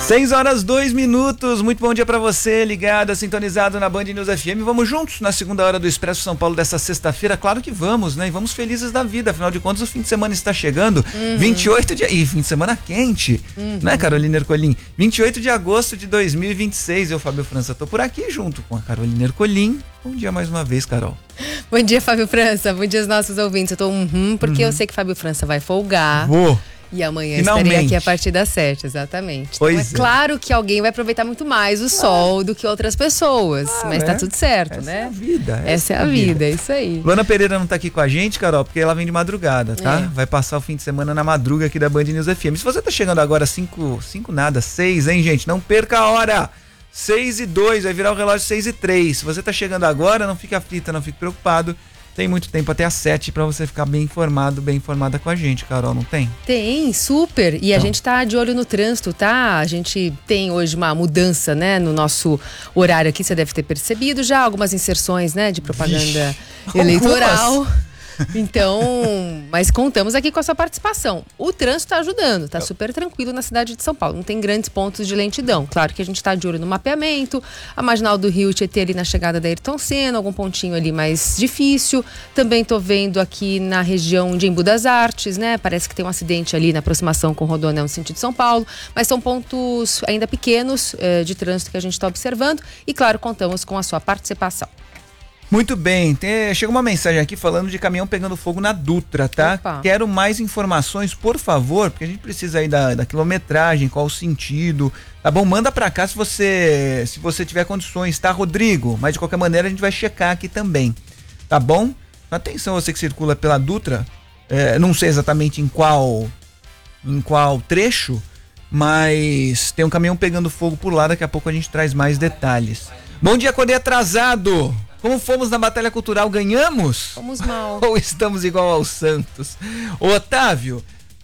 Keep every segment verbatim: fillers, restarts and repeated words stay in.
seis horas, dois minutos, muito bom dia pra você, ligado, sintonizado na Band News F M. Vamos juntos na segunda hora do Expresso São Paulo dessa sexta-feira? Claro que vamos, né? E vamos felizes da vida, afinal de contas o fim de semana está chegando. Uhum. vinte e oito de... Ih, fim de semana quente, uhum. Né, Carolina Ercolim? vinte e oito de agosto de dois mil e vinte e seis, eu, Fábio França, tô por aqui junto com a Carolina Ercolim. Bom dia mais uma vez, Carol. Bom dia, Fábio França, bom dia aos nossos ouvintes. Eu tô uhum, porque uhum. eu sei que Fábio França vai folgar. Vou. E amanhã Finalmente. estarei aqui a partir das sete, exatamente. Pois então é, é claro que alguém vai aproveitar muito mais o sol ah. do que outras pessoas, ah, mas né? Tá tudo certo, essa né? Essa é a vida. Essa, essa é a vida, vida, é isso aí. Luana Pereira não tá aqui com a gente, Carol, porque ela vem de madrugada, tá? É. Vai passar o fim de semana na madruga aqui da Band News F M. Se você tá chegando agora cinco, cinco nada, seis, hein, gente? Não perca a hora! seis e dois, vai virar o relógio seis e três. Se você tá chegando agora, não fique aflita, não fique preocupado. Tem muito tempo até às sete pra você ficar bem informado, bem informada com a gente, Carol, não tem? Tem, super. E então. A gente tá de olho no trânsito, tá? A gente tem hoje uma mudança, né, no nosso horário aqui, você deve ter percebido já, algumas inserções, né, de propaganda Vixe, eleitoral. Algumas. Então, mas contamos aqui com a sua participação. O trânsito está ajudando, tá super tranquilo na cidade de São Paulo. Não tem grandes pontos de lentidão. Claro que a gente está de olho no mapeamento, a marginal do Rio Tietê ali na chegada da Ayrton Senna, algum pontinho ali mais difícil. Também tô vendo aqui na região de Embu das Artes, né? Parece que tem um acidente ali na aproximação com o Rodoanel no sentido de São Paulo. Mas são pontos ainda pequenos eh, de trânsito que a gente está observando. E claro, contamos com a sua participação. Muito bem, tem, chega uma mensagem aqui falando de caminhão pegando fogo na Dutra, tá? Opa. Quero mais informações, por favor, porque a gente precisa aí da, da quilometragem, qual o sentido, tá bom? Manda pra cá se você, se você tiver condições, tá, Rodrigo? Mas de qualquer maneira a gente vai checar aqui também, tá bom? Atenção, você que circula pela Dutra, é, não sei exatamente em qual, em qual trecho, mas tem um caminhão pegando fogo por lá, daqui a pouco a gente traz mais detalhes. Bom dia, acordei atrasado! Como fomos na Batalha Cultural, ganhamos? Fomos mal. Ou estamos igual ao Santos? Ô, Otávio,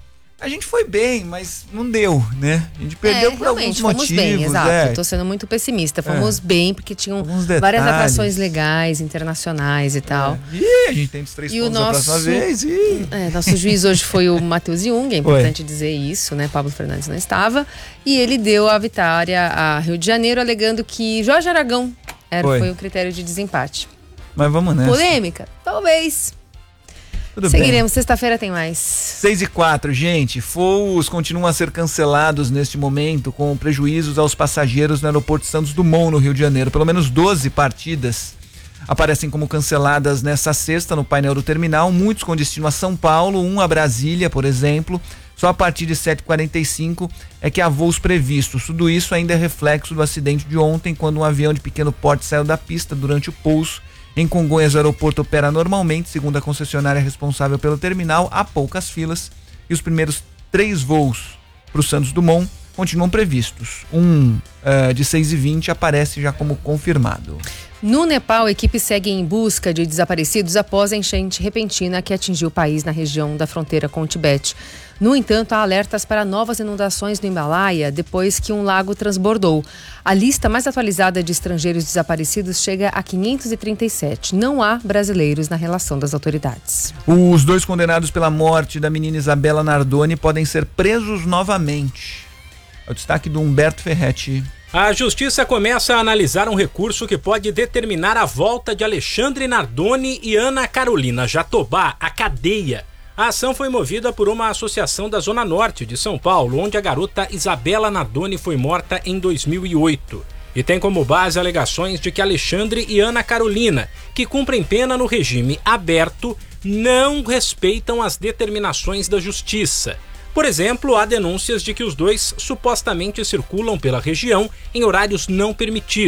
a gente foi bem, mas não deu, né? A gente perdeu é, por alguns motivos. Fomos bem, exato. É. Eu tô sendo muito pessimista. Fomos é. bem, porque tinham várias atrações legais, internacionais e tal. É. E a gente tem os três e pontos o nosso, da próxima vez. E... É, nosso juiz hoje foi o Matheus Jung, é importante Oi. dizer isso, né? Pablo Fernandes não estava. E ele deu a vitória a Rio de Janeiro, alegando que Jorge Aragão Era, foi o critério de desempate. Mas vamos nessa. Polêmica? Talvez. Tudo Seguiremos, bem. Sexta-feira tem mais. seis e quatro, gente. Voos continuam a ser cancelados neste momento, com prejuízos aos passageiros no aeroporto Santos Dumont, no Rio de Janeiro. Pelo menos doze partidas aparecem como canceladas nessa sexta no painel do terminal, muitos com destino a São Paulo, um a Brasília, por exemplo. Só a partir de sete e quarenta e cinco é que há voos previstos. Tudo isso ainda é reflexo do acidente de ontem, quando um avião de pequeno porte saiu da pista durante o pouso. Em Congonhas, o aeroporto opera normalmente, segundo a concessionária responsável pelo terminal, há poucas filas. E os primeiros três voos para o Santos Dumont continuam previstos. Um uh, de seis e vinte aparece já como confirmado. No Nepal, a equipe segue em busca de desaparecidos após a enchente repentina que atingiu o país na região da fronteira com o Tibete. No entanto, há alertas para novas inundações no Himalaia depois que um lago transbordou. A lista mais atualizada de estrangeiros desaparecidos chega a quinhentos e trinta e sete. Não há brasileiros na relação das autoridades. Os dois condenados pela morte da menina Isabela Nardoni podem ser presos novamente. É o destaque do Humberto Ferretti. A Justiça começa a analisar um recurso que pode determinar a volta de Alexandre Nardoni e Ana Carolina Jatobá à cadeia. A ação foi movida por uma associação da Zona Norte de São Paulo, onde a garota Isabela Nardoni foi morta em dois mil e oito. E tem como base alegações de que Alexandre e Ana Carolina, que cumprem pena no regime aberto, não respeitam as determinações da Justiça. Por exemplo, há denúncias de que os dois supostamente circulam pela região em horários não permitidos.